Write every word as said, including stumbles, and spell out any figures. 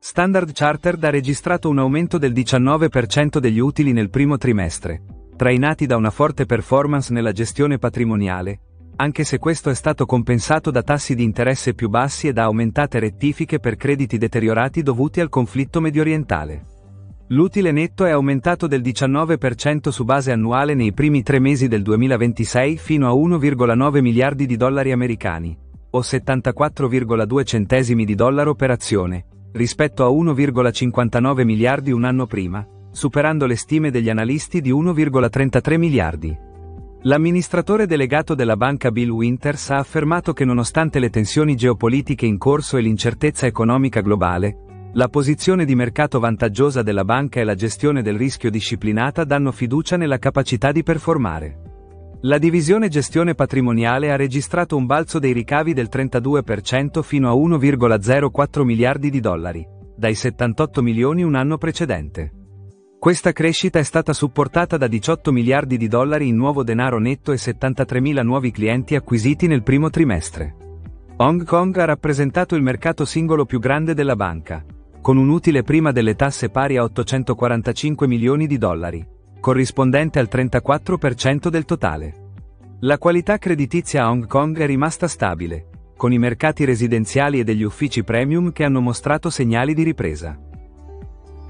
Standard Chartered ha registrato un aumento del diciannove per cento degli utili nel primo trimestre, trainati da una forte performance nella gestione patrimoniale, anche se questo è stato compensato da tassi di interesse più bassi e da aumentate rettifiche per crediti deteriorati dovuti al conflitto mediorientale. L'utile netto è aumentato del diciannove per cento su base annuale nei primi tre mesi del duemilaventisei fino a uno virgola nove miliardi di dollari americani, o settantaquattro virgola due centesimi di dollaro per azione, rispetto a uno virgola cinquantanove miliardi un anno prima, superando le stime degli analisti di uno virgola trentatré miliardi. L'amministratore delegato della banca Bill Winters ha affermato che nonostante le tensioni geopolitiche in corso e l'incertezza economica globale, la posizione di mercato vantaggiosa della banca e la gestione del rischio disciplinata danno fiducia nella capacità di performare. La divisione gestione patrimoniale ha registrato un balzo dei ricavi del trentadue per cento fino a uno virgola zero quattro miliardi di dollari, dai settantotto milioni un anno precedente. Questa crescita è stata supportata da diciotto miliardi di dollari in nuovo denaro netto e settantatremila nuovi clienti acquisiti nel primo trimestre. Hong Kong ha rappresentato il mercato singolo più grande della banca, con un utile prima delle tasse pari a ottocentoquarantacinque milioni di dollari, corrispondente al trentaquattro per cento del totale. La qualità creditizia a Hong Kong è rimasta stabile, con i mercati residenziali e degli uffici premium che hanno mostrato segnali di ripresa.